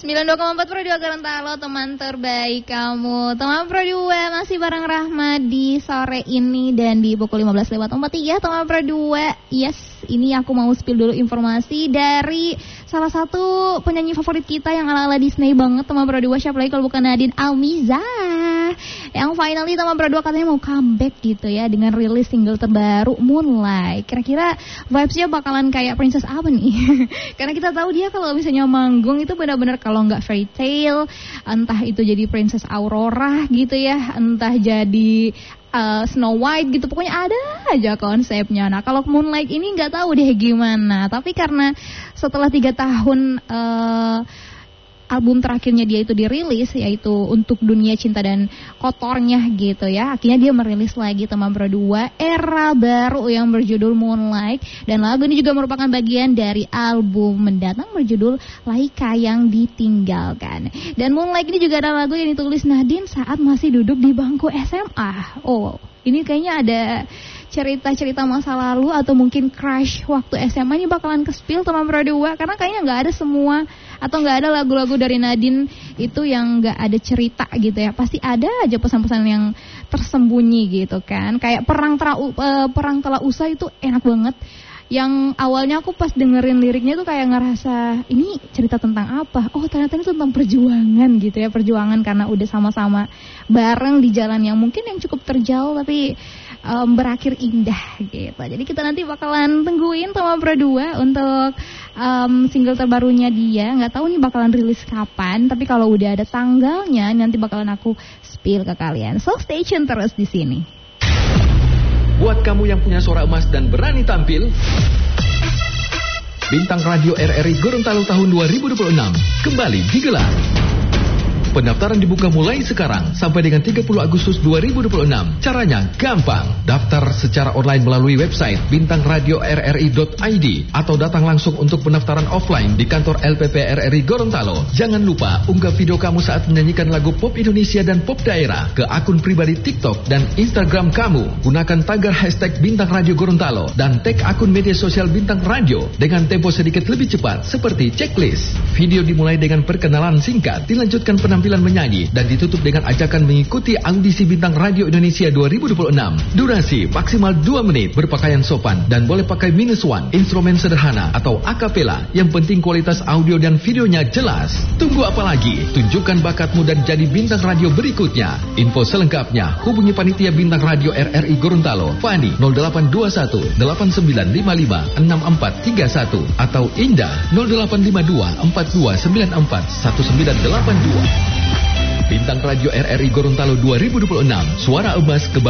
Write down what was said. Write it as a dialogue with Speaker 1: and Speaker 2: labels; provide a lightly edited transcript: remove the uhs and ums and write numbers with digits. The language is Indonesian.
Speaker 1: 92,4 Pro 2 Gorontalo, teman terbaik kamu. Teman Pro 2 masih bareng Rahma di sore ini dan di pukul 15.43. Teman Pro 2, yes, ini aku mau spill dulu informasi dari salah satu penyanyi favorit kita yang ala-ala Disney banget, teman Pro 2. Siapa lagi kalau bukan Nadine Amiza, yang finally teman Pro 2 katanya mau comeback gitu ya dengan rilis single terbaru Moonlight. Kira-kira vibes-nya bakalan kayak princess apa nih? Karena kita tahu dia kalau misalnya manggung itu benar-benar kalau nggak fairy tale, entah itu jadi princess Aurora gitu ya, entah jadi Snow White gitu, pokoknya ada aja konsepnya. Nah kalau Moonlight ini nggak tahu deh gimana, tapi karena setelah 3 tahun album terakhirnya dia itu dirilis, yaitu Untuk Dunia Cinta dan Kotornya gitu ya, akhirnya dia merilis lagi teman Pro 2 era baru yang berjudul Moonlight. Dan lagu ini juga merupakan bagian dari album mendatang berjudul Laika Yang Ditinggalkan. Dan Moonlight ini juga ada lagu yang ditulis Nadine saat masih duduk di bangku SMA. Oh, ini kayaknya ada cerita-cerita masa lalu atau mungkin crush waktu SMA ini bakalan ke-spill teman Pro 2, karena kayaknya nggak ada semua atau nggak ada lagu-lagu dari Nadine itu yang nggak ada cerita gitu ya. Pasti ada aja pesan-pesan yang tersembunyi gitu kan. Kayak perang telah usai itu enak banget. Yang awalnya aku pas dengerin liriknya tuh kayak ngerasa ini cerita tentang apa? Oh ternyata ini tentang perjuangan gitu ya. Perjuangan karena udah sama-sama bareng di jalan yang mungkin yang cukup terjal tapi berakhir indah gitu. Jadi kita nanti bakalan tungguin sama Pro 2 untuk single terbarunya dia. Nggak tahu nih bakalan rilis kapan, tapi kalau udah ada tanggalnya nanti bakalan aku spill ke kalian. So stay tune terus di sini.
Speaker 2: Buat kamu yang punya suara emas dan berani tampil, Bintang Radio RRI Gorontalo tahun 2026 kembali digelar. Pendaftaran dibuka mulai sekarang sampai dengan 30 Agustus 2026. Caranya gampang. Daftar secara online melalui website bintangradio.rri.id atau datang langsung untuk pendaftaran offline di kantor LPP RRI Gorontalo. Jangan lupa unggah video kamu saat menyanyikan lagu pop Indonesia dan pop daerah ke akun pribadi TikTok dan Instagram kamu. Gunakan tagar hashtag Bintang Radio Gorontalo dan tag akun media sosial Bintang Radio dengan tempo sedikit lebih cepat seperti checklist. Video dimulai dengan perkenalan singkat, dilanjutkan penampilan menyanyi dan ditutup dengan ajakan mengikuti audisi Bintang Radio Indonesia 2026. Durasi maksimal 2 menit, berpakaian sopan dan boleh pakai -1, instrumen sederhana atau akapela. Yang penting kualitas audio dan videonya jelas. Tunggu apa lagi? Tunjukkan bakatmu dan jadi bintang radio berikutnya. Info selengkapnya hubungi panitia Bintang Radio RRI Gorontalo, Fani 0821 8955 6431 atau Indah 0852 4294 1982. Bintang Radio RRI Gorontalo 2026, suara emas